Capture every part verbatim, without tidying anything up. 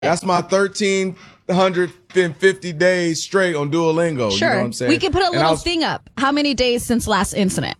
That's my thirteen fifty days straight on Duolingo. Sure. You know what I'm saying? We can put a little was, thing up. How many days since last incident?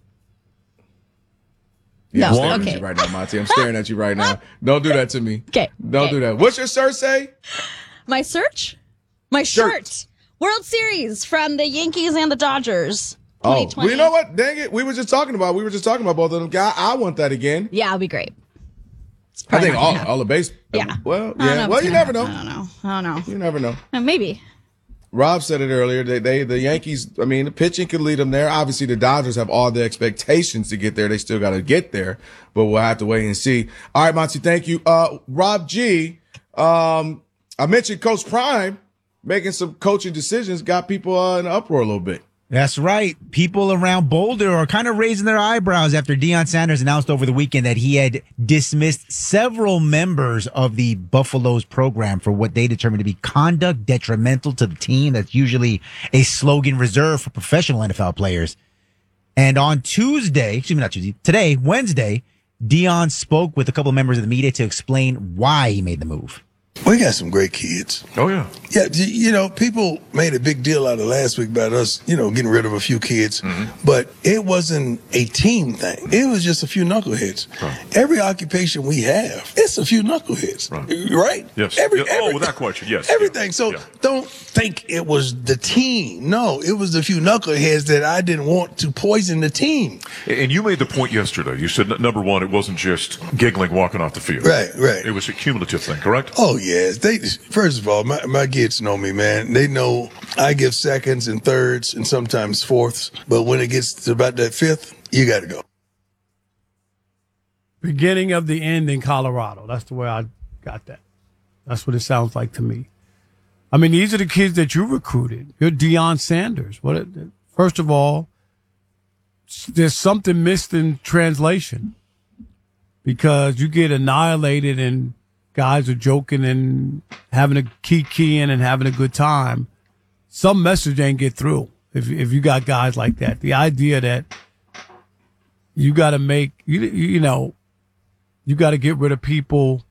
Yeah, I'm no. staring Okay. at you right now, Monty. I'm staring at you right now. Don't do that to me. Okay. Don't okay. do that. What's your shirt say? My search? My shirt. shirt. World Series from the Yankees and the Dodgers. Oh, well, you know what? Dang it. We were just talking about, we were just talking about both of them. I, I want that again. Yeah, it'll be great. I think all, all the base. Yeah. Well, yeah. Well, you never know. I don't know. I don't know. You never know. Uh, maybe. Rob said it earlier. They, they, the Yankees, I mean, the pitching could lead them there. Obviously, the Dodgers have all the expectations to get there. They still got to get there, but we'll have to wait and see. All right, Monty, thank you. Uh, Rob G, um, I mentioned Coach Prime making some coaching decisions, got people uh, in an uproar a little bit. That's right. People around Boulder are kind of raising their eyebrows after Deion Sanders announced over the weekend that he had dismissed several members of the Buffaloes program for what they determined to be conduct detrimental to the team. That's usually a slogan reserved for professional N F L players. And on Tuesday, excuse me, not Tuesday, today, Wednesday, Deion spoke with a couple of members of the media to explain why he made the move. We got some great kids. Oh, yeah. Yeah, you know, people made a big deal out of last week about us, you know, getting rid of a few kids. Mm-hmm. But it wasn't a team thing. It was just a few knuckleheads. Right. Every occupation we have, it's a few knuckleheads. Right? right? Yes. Every, yeah. every, oh, without question, yes. Everything. Yeah. So yeah. don't think it was the team. No, it was the few knuckleheads that I didn't want to poison the team. And you made the point yesterday. You said, number one, it wasn't just giggling walking off the field. Right, right. It was a cumulative thing, correct? Oh, yes. They, first of all, my, my kids know me, man. They know I give seconds and thirds and sometimes fourths. But when it gets to about that fifth, you got to go. Beginning of the end in Colorado. That's the way I got that. That's what it sounds like to me. I mean, these are the kids that you recruited. You're Deion Sanders. What? First of all, there's something missed in translation because you get annihilated and guys are joking and having a kiki in and having a good time. Some message ain't get through if if you got guys like that. The idea that you got to make you you know you got to get rid of people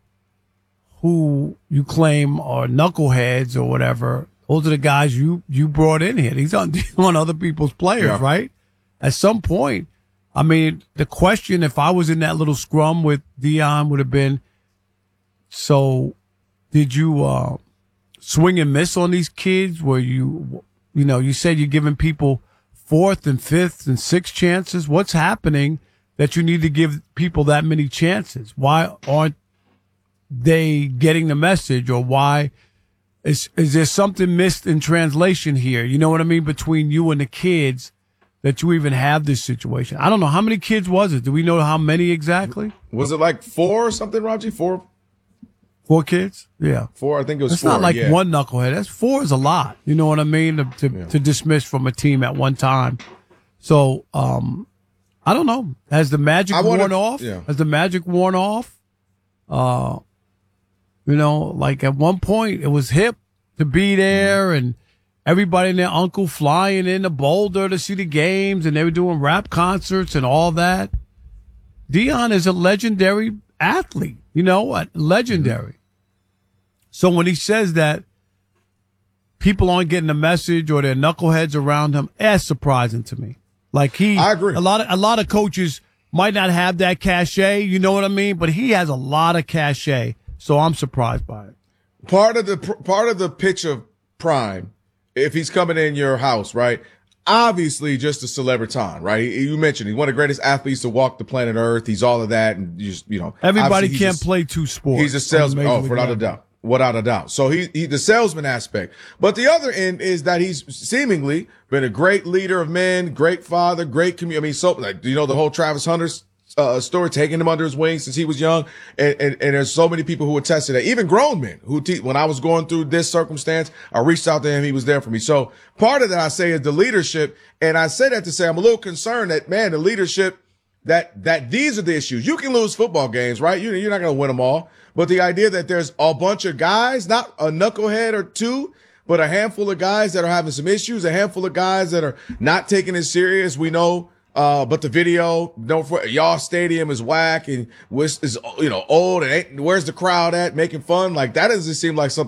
who you claim are knuckleheads or whatever. Those are the guys you you brought in here. These aren't on other people's players, yeah. right? At some point, I mean, the question, if I was in that little scrum with Deion, would have been, so did you uh, swing and miss on these kids? Where you, you know, you said you're giving people fourth and fifth and sixth chances. What's happening that you need to give people that many chances? Why aren't they getting the message, or why is, is there something missed in translation here? You know what I mean? Between you and the kids, that you even have this situation. I don't know. How many kids was it? Do we know how many exactly? Was it like four or something, Raji? Four? Four kids? Yeah. Four, I think it was It's four. not like yeah. one knucklehead. That's four is a lot. You know what I mean? To, to, yeah. to dismiss from a team at one time. So, um, I don't know. Has the magic I worn wanna, off? Yeah. Has the magic worn off? Uh, you know, like at one point it was hip to be there and everybody and their uncle flying into Boulder to see the games, and they were doing rap concerts and all that. Deion is a legendary athlete, you know what? Legendary. So when he says that people aren't getting the message or they're knuckleheads around him, that's surprising to me. Like he, I agree. A lot of, a lot of coaches might not have that cachet, you know what I mean? But he has a lot of cachet, so I'm surprised by it. Part of the part of the pitch of Prime, if he's coming in your house, right? Obviously, just a celebriton, right? You mentioned he's one of the greatest athletes to walk the planet Earth. He's all of that, and you just, you know, everybody can't a, play two sports. He's a salesman. Oh, without a doubt, without a doubt. So he, he, the salesman aspect. But the other end is that he's seemingly been a great leader of men, great father, great community. I mean, so like you know the whole Travis Hunter's uh, story, taking him under his wing since he was young, and, and and there's so many people who attest to that, even grown men who te- when I was going through this circumstance, I reached out to him, he was there for me. So part of that I say is the leadership, and I say that to say I'm a little concerned that man, the leadership that that these are the issues. You can lose football games, right? You, you're not going to win them all, but the idea that there's a bunch of guys, not a knucklehead or two, but a handful of guys that are having some issues, a handful of guys that are not taking it serious. We know Uh, but the video, don't for y'all stadium is whack and was is you know old and ain't, where's the crowd at making fun? Like that doesn't seem like something